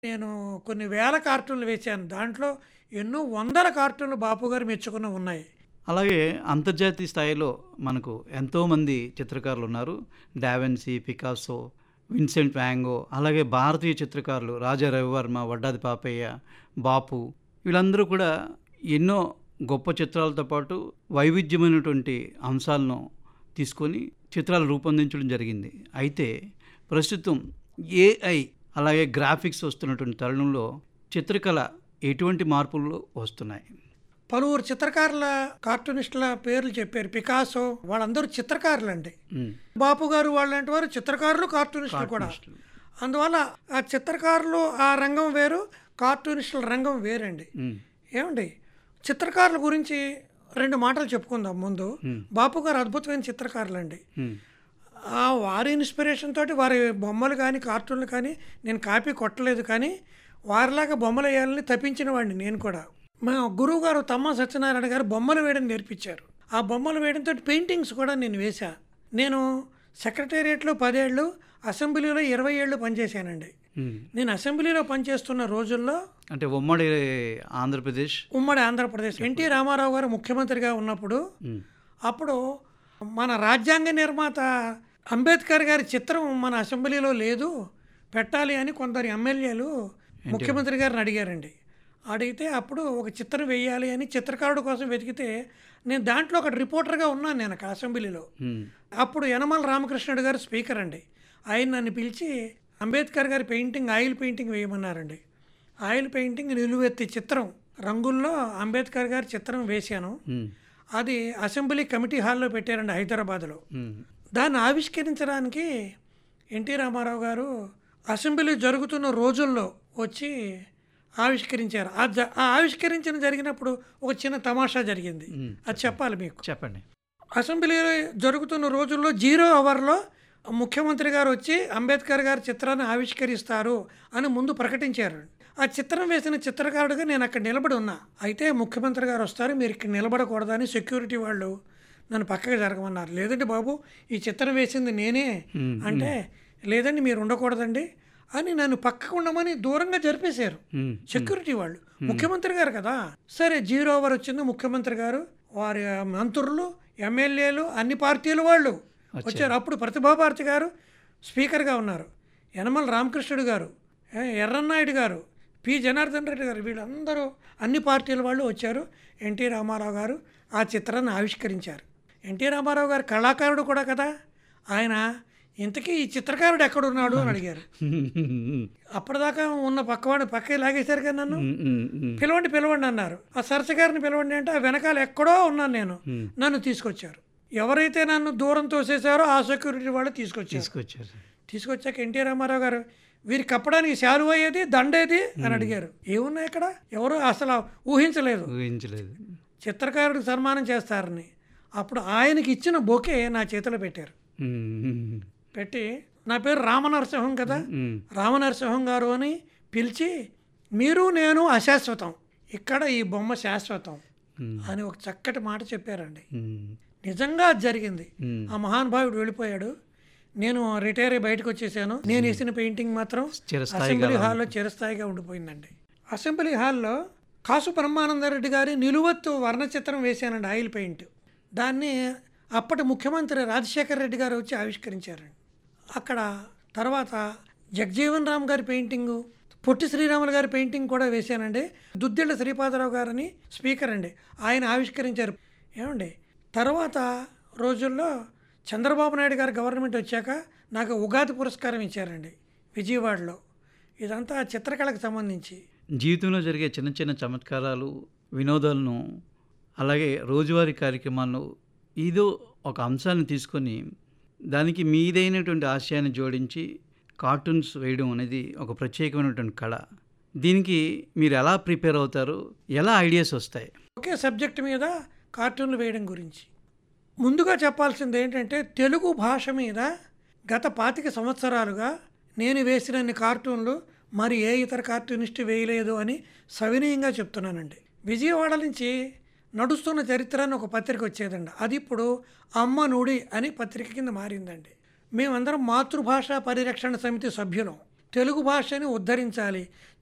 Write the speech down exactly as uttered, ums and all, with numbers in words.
నేను కొన్ని వేల కార్టూన్‌లు వేశాను. దాంట్లో ఎన్నో వందల కార్టూన్‌లు బాపుగారు మెచ్చుకున్నవున్నాయి. అలాగే అంతర్జాతీయ స్థాయిలో మనకు ఎంతోమంది చిత్రకారులున్నారు. DaVinci, Picasso, Vincent van go, అలాగే భారతీయ చిత్రకారులు రాజా రవివర్మ, వడ్డాది పాపయ్య, బాపు వీళ్ళందరూ కూడా ఎన్నో గొప్ప చిత్రాలతో పాటు వైవిధ్యమైనటువంటి అంశాలను తీసుకొని చిత్రాలు రూపొందించడం జరిగింది. అయితే ప్రస్తుతం ఏఐ అలాగే గ్రాఫిక్స్ వస్తున్నటువంటి తరుణంలో చిత్రకళ ఎటువంటి మార్పులు వస్తున్నాయి? పలువురు చిత్రకారుల, కార్టూనిస్టుల పేర్లు చెప్పారు. పికాసో వాళ్ళందరూ చిత్రకారులండి. హ్మ్. బాపు గారు వాళ్ళంటి వారు చిత్రకారులు, కార్టూనిస్టులు కూడా. కార్టూనిస్టులు. అందువల్ల ఆ చిత్రకారులు ఆ రంగం వేరు, కార్టూనిస్టుల రంగం వేరండి. హ్మ్. ఏమండి చిత్రకారుల గురించి రెండు మాటలు చెప్పుకుందాం ముందు. హ్మ్. బాపు గారు అద్భుతమైన చిత్రకారులండి. హ్మ్. ఆ వారి ఇన్స్పిరేషన్ తోటి వారి బొమ్మలు కానీ కార్టూన్లు కానీ నేను కాపీ కొట్టలేదు, కానీ వారిలాగా బొమ్మలు వేయాలని తప్పించిన వాడిని నేను కూడా. మా గురువు గారు తమ్మ సత్యనారాయణ గారు బొమ్మలు వేయడం నేర్పించారు. ఆ బొమ్మలు వేయడంతో పెయింటింగ్స్ కూడా నేను వేశా. నేను సెక్రటేరియట్లో పదేళ్ళు, అసెంబ్లీలో ఇరవై ఏళ్ళు పనిచేశానండి. హ్మ్. నేను అసెంబ్లీలో పనిచేస్తున్న రోజుల్లో అంటే ఉమ్మడి ఆంధ్రప్రదేశ్. ఉమ్మడి ఆంధ్రప్రదేశ్ ఎన్టీ రామారావు గారు ముఖ్యమంత్రిగా ఉన్నప్పుడు, హ్మ్. అప్పుడు మన రాజ్యాంగ నిర్మాత అంబేద్కర్ గారి చిత్రం మన అసెంబ్లీలో లేదు, పెట్టాలి అని కొందరు ఎమ్మెల్యేలు ముఖ్యమంత్రి గారిని అడిగారండి. అడిగితే అప్పుడు ఒక చిత్రం వేయాలి అని చిత్రకారుడు కోసం వెతికితే నేను దాంట్లో ఒక రిపోర్టర్గా ఉన్నాను నేను అక్కడ అసెంబ్లీలో. హ్మ్. అప్పుడు యనమల రామకృష్ణుడు గారు స్పీకర్ అండి. ఆయన నన్ను పిలిచి అంబేద్కర్ గారి painting, oil painting వేయమన్నారండి. Oil painting నిలువెత్తి చిత్రం రంగుల్లో అంబేద్కర్ గారి చిత్రం వేశాను. హ్మ్. అది అసెంబ్లీ కమిటీ హాల్లో పెట్టారండి హైదరాబాద్లో. హ్మ్. దాన్ని ఆవిష్కరించడానికి ఎన్టీ రామారావు గారు అసెంబ్లీ జరుగుతున్న రోజుల్లో వచ్చి ఆవిష్కరించారు. ఆ జ ఆ ఆవిష్కరించిన జరిగినప్పుడు ఒక చిన్న తమాషా జరిగింది. హ్మ్. అది చెప్పాలి మీకు. చెప్పండి. అసెంబ్లీ జరుగుతున్న రోజుల్లో జీరో అవర్లో ముఖ్యమంత్రి గారు వచ్చి అంబేద్కర్ గారి చిత్రాన్ని ఆవిష్కరిస్తారు అని ముందు ప్రకటించారు. ఆ చిత్రం వేసిన చిత్రకారుడిగా నేను అక్కడ నిలబడి ఉన్నా. అయితే ముఖ్యమంత్రి గారు వస్తారు, మీరు ఇక్కడ నిలబడకూడదని సెక్యూరిటీ వాళ్ళు నన్ను పక్కకి జరగమన్నారు. లేదండి బాబు, ఈ చిత్రం వేసింది నేనే హ్మ్. అంటే, లేదండి మీరు ఉండకూడదండి అని నన్ను పక్కకు ఉండమని దూరంగా జరిపేశారు హ్మ్. సెక్యూరిటీ వాళ్ళు. ముఖ్యమంత్రి గారు కదా. సరే జీరో ఓవర్ వచ్చింది. ముఖ్యమంత్రి గారు, వారి మంత్రులు, ఎమ్మెల్యేలు, అన్ని పార్టీల వాళ్ళు వచ్చారు. అప్పుడు ప్రతిభాభారతి గారు స్పీకర్గా ఉన్నారు. యనమల రామకృష్ణుడు గారు, ఏ, ఎర్రన్నాయుడు గారు, పి జనార్దన్ రెడ్డి గారు, వీళ్ళందరూ అన్ని పార్టీల వాళ్ళు వచ్చారు. ఎన్టీ రామారావు గారు ఆ చిత్రాన్ని ఆవిష్కరించారు. ఎన్టీ రామారావు గారు కళాకారుడు కూడా కదా. ఆయన ఇంతకీ ఈ చిత్రకారుడు ఎక్కడున్నాడు అని అడిగారు. అప్పటిదాకా ఉన్న పక్కవాడిని పక్కకి లాగేశారు కదా నన్ను. హ్మ్. హ్మ్. హ్మ్. పిలవండి పిలవండి అన్నారు. ఆ సరస గారిని పిలవండి అంటే ఆ వెనకాల ఎక్కడో ఉన్నాను నేను. హ్మ్. నన్ను తీసుకొచ్చారు. ఎవరైతే నన్ను దూరం తోసేశారో ఆ సెక్యూరిటీ వాళ్ళు తీసుకొచ్చారు. తీసుకొచ్చారు. తీసుకొచ్చాక ఎన్టీ రామారావు గారు, వీరికి కప్పడానికి శాలువ అయ్యేది, దండేది అని అడిగారు. ఏమున్నాయి ఇక్కడ? ఎవరు అసలు ఊహించలేదు ఊహించలేదు. చిత్రకారుడికి సన్మానం చేస్తారని. అప్పుడు ఆయనకి ఇచ్చిన బొకే నా చేతిలో పెట్టారు. హ్మ్. పెట్టి, నా పేరు రామనరసింహం కదా, హ్మ్. రామనరసింహం గారు అని పిలిచి, మీరు నేను అశాశ్వతం, ఇక్కడ ఈ బొమ్మ శాశ్వతం హ్మ్. అని ఒక చక్కటి మాట చెప్పారండి. హ్మ్. నిజంగా అది జరిగింది. హ్మ్. ఆ మహానుభావుడు వెళ్ళిపోయాడు. నేను రిటైర్ అయ్యి బయటకు వచ్చేసాను. నేను వేసిన పెయింటింగ్ మాత్రం చిరస్థాయిగా అసెంబ్లీ అలా హాల్లో చిరస్థాయిగా ఉండిపోయిందండి. అసెంబ్లీ హాల్లో కాసు బ్రహ్మానందరెడ్డి గారి నిలువత్తు వర్ణచిత్రం వేశానండి, ఆయిల్ పెయింట్. దాన్ని అప్పటి ముఖ్యమంత్రి రాజశేఖర రెడ్డి గారు వచ్చి ఆవిష్కరించారండి. అక్కడ తర్వాత జగజీవన్ రామ్ గారి పెయింటింగు, పొట్టి శ్రీరాములు గారి పెయింటింగ్ కూడా వేశానండి. దుద్దిళ్ళ శ్రీపాదరావు గారని స్పీకర్ అండి, ఆయన ఆవిష్కరించారు. ఏమండి తర్వాత రోజుల్లో చంద్రబాబు నాయుడు గారు గవర్నమెంట్ వచ్చాక నాకు ఉగాది పురస్కారం ఇచ్చారండి విజయవాడలో. ఇదంతా చిత్రకళకు సంబంధించి. జీవితంలో జరిగే చిన్న చిన్న చమత్కారాలు, వినోదాలను, అలాగే రోజువారీ కార్యక్రమాలను ఏదో ఒక అంశాన్ని తీసుకొని దానికి మీదైనటువంటి ఆశయాన్ని జోడించి కార్టూన్స్ వేయడం అనేది ఒక ప్రత్యేకమైనటువంటి కళ. దీనికి మీరు ఎలా ప్రిపేర్ అవుతారు? ఎలా ఐడియాస్ వస్తాయి? ఒకే సబ్జెక్ట్ మీద కార్టూన్లు వేయడం గురించి ముందుగా చెప్పాల్సింది ఏంటంటే, తెలుగు భాష మీద గత పాతిక సంవత్సరాలుగా నేను వేసినన్ని కార్టూన్లు మరి ఏ ఇతర కార్టూనిస్ట్ వేయలేదు అని సవినయంగా చెప్తున్నానండి. విజయవాడ నుంచి నడుస్తున్న చరిత్ర అని ఒక పత్రిక వచ్చేదండి. అది ఇప్పుడు అమ్మ నుడి అని పత్రిక కింద మారిందండి. మేమందరం మాతృభాషా పరిరక్షణ సమితి సభ్యులం. తెలుగు భాషని ఉద్ధరించాలి.